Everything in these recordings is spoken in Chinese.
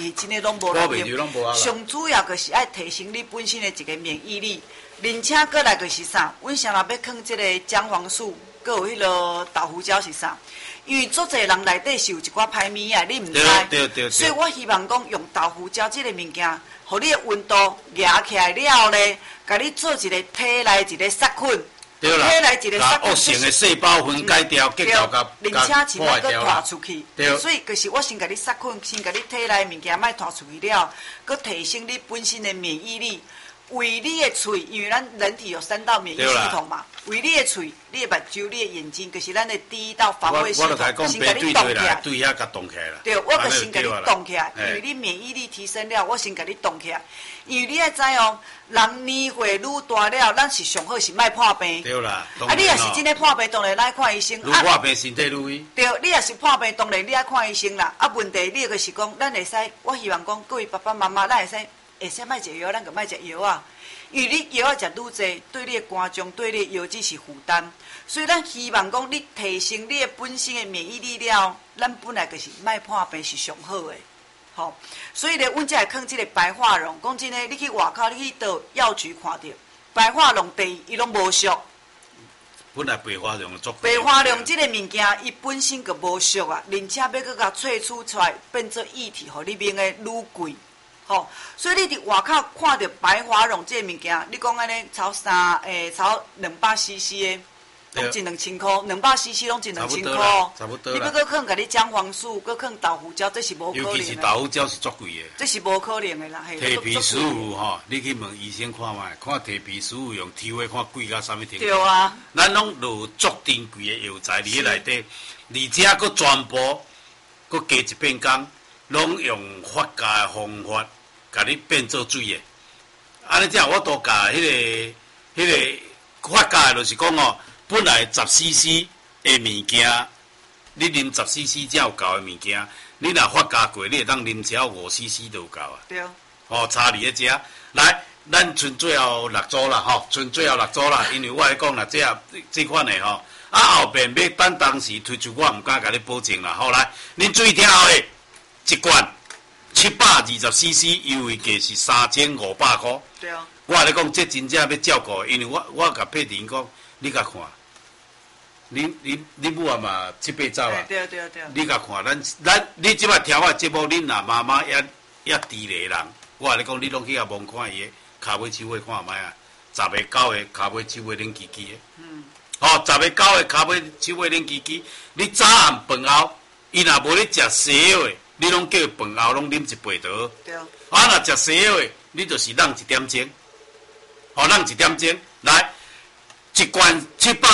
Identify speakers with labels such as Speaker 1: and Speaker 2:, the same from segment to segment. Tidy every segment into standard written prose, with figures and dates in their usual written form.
Speaker 1: 真诶拢无路用。上主要就是爱提升你本身的一个免疫力，而且过来就是啥？阮想若要放即个姜黄素，搁有迄落豆腐椒是啥？因为足侪人内底是有一寡歹物啊，你毋知。
Speaker 2: 对。
Speaker 1: 所以我希望讲用豆腐椒即个物件，互你的温度压起来了咧，甲你做一个体内一个杀菌。
Speaker 2: 对啦，
Speaker 1: 体内一个杀菌，
Speaker 2: 恶性的细胞分解掉，结交甲
Speaker 1: 而且钱搁拖出去。
Speaker 2: 对，
Speaker 1: 所以就是我先甲你杀菌，先甲你体内物件莫拖出去了，搁提升你本身的免疫力。为你的嘴，因为咱人体有3道免疫系统嘛，为你的嘴、你的目睭、你的眼睛，就是咱的第一道防卫系统，先甲你动起来。
Speaker 2: 对遐甲动起来啦。
Speaker 1: 对，我就先甲你动起来，因为你免疫力提升了，我先甲你动起来。因为你要知哦，人年岁愈大了，咱是上好是莫破病。
Speaker 2: 对啦，
Speaker 1: 啊，你若是真的破病，当然来看医生。
Speaker 2: 愈破病身体愈危。
Speaker 1: 对，你若是破病，当然你爱看医生啦。啊，问题你就是讲，咱会使，我希望讲各位爸爸妈妈，咱会使莫食药，咱就莫食药啊。因为你药啊食愈济，对你的肝脏、对你的腰子是负担，所以咱希望讲你提升你的本身的免疫力了，咱本来就是莫破病是上好的，吼。所以咧，阮才会放即个白化龙。讲真诶，你去外口，你去倒药局看到白化龙第一，伊拢无俗。
Speaker 2: 本来白化龙做。
Speaker 1: 白化龙即个物件，伊本身就无俗啊，而且要搁甲萃取出来，变做液体，互你面诶愈贵。哦，所以你伫外口看到白花龙这个物件，你讲安尼超200cc 的，拢一2000块，200cc 拢一2000块哦。
Speaker 2: 差不多啦。
Speaker 1: 你要搁放甲你姜黄素，搁放豆腐椒，这是无可能的。
Speaker 2: 尤其是豆腐椒是足贵的。
Speaker 1: 这是无可能的啦，
Speaker 2: 提皮食物吼，你去问医生看卖，看提皮食物用抽的，看贵到啥物程度。
Speaker 1: 对啊。
Speaker 2: 咱拢有足珍贵的药材伫内底，而且搁全部搁加一片工，拢用发酵的方法。甲你变做水的，安尼只我都甲迄个发酵的，就是讲哦，本来10cc 的物件，你啉10cc 才有够的物件，你若发酵过，你会当啉只要5cc 就有够啊。
Speaker 1: 对。
Speaker 2: 哦，差伫迄只。来，咱剩最后6组啦，吼，剩最后6组啦，因为我来讲啦，这款的吼，啊后边要等当时推出，我毋敢甲你保证啦。好来，恁注意听好诶，一罐。720cc 优惠价是3500块。
Speaker 1: 对啊。
Speaker 2: 我来讲，这真正要照顾，因为我甲佩婷讲，你甲看，你母啊嘛7、8走啊。
Speaker 1: 对。
Speaker 2: 你甲看，你即摆听我节目，恁若妈妈也低个人，我来讲，你拢去遐望看伊个骹尾手尾看卖啊，10个9个骹尾手尾冷叽叽的。10个9个骹尾手尾冷叽叽，你早暗饭后，伊若无咧食西药的。你拢叫饭后拢啉1杯倒，
Speaker 1: 对。啊，
Speaker 2: 若食西药的，你就是让1点钟，让1点钟。来，一罐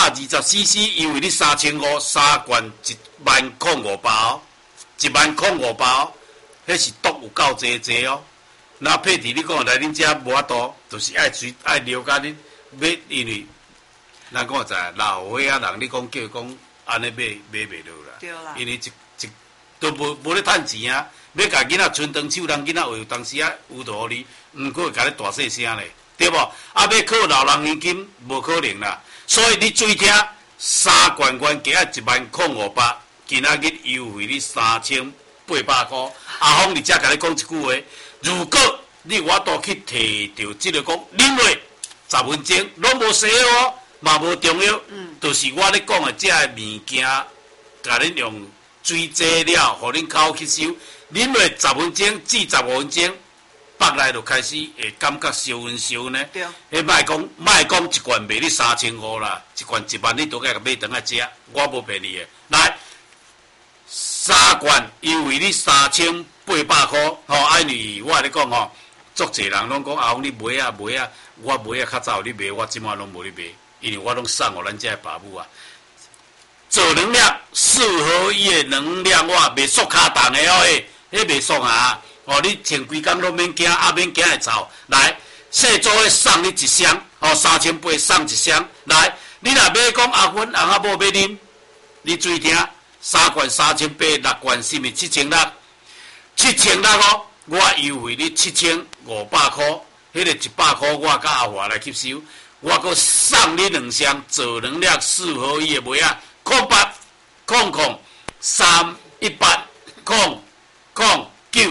Speaker 2: 720cc，因为你3500，3罐10500哦，10500哦，迄是毒有够济哦。那配题你讲来恁遮无法度，就是爱了解恁要，因为咱讲在老岁仔人，你讲叫讲安尼买袂落啦，
Speaker 1: 对啦，
Speaker 2: 因为都无咧趁钱啊！要甲囡仔存长手，人囡仔有当时啊有道互你，毋过会甲你大细声咧，对无？啊，要靠老人年金无可能啦。所以你注意听，3罐原价10500，今仔日优惠你3800块。阿峰，你才甲你讲一句话，如果你我都去摕到即个讲啉落10分钟，拢无西药哦，嘛无中药，就是我咧讲的这个物件，甲恁用。水济了，互恁口吸收，啉落10分钟至15分钟，腹内就开始会感觉烧温呢。
Speaker 1: 对。
Speaker 2: 迄莫讲一罐卖你3500啦，一罐1万你都该买回来食，我无骗你的。来，3罐优惠你3800块，安尼我咧讲吼，足侪人拢讲阿峰你买啊，我买啊较早你买，我即马拢无咧买，因为我拢送互咱遮的爸母啊。做能量4合一的能量袜，袂缩骹重的哦，迄袂缩啊！你穿规工都免惊，免惊会臭。来，细组的送你1箱，3800送1箱。来，你若要讲阿芬阿某要啉，你注意听，3罐3800，6罐是咪7,600？7,600哦，我优惠你7500块，迄个100块我甲阿华来吸收，我阁送你2箱做能量4合一的袜仔。0800 318 0